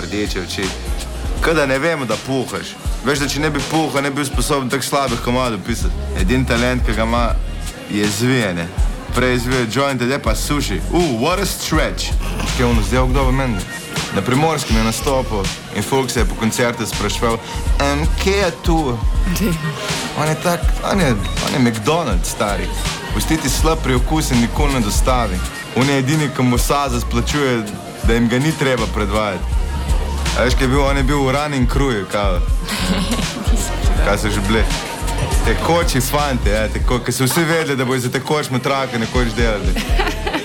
rdeče oči. Kada ne vemo, da puhaš. Veš, da če ne bi puhal, ne bi bil sposoben tako slabih komadov pisati. Edin talent, ki ga ima, je zvijanje. Prej zvije joint, je pa suši. What a stretch. Kaj je ono zdaj, kdo v meni? Na Primorskem je nastopil in folk se je po koncertu sprašval, kje je tu? On je tak, on je McDonald's stari. Pustiti slab priokus in nikoli ne dostavi. On je edini, ki mu Saza splačuje, da jim ga ni treba predvajati. A veš, on je bil v running crewju, kaj so že bili? Tekoči fanti, ki so vsi vedeli, da bojo za tekoč matraka nekoč delali.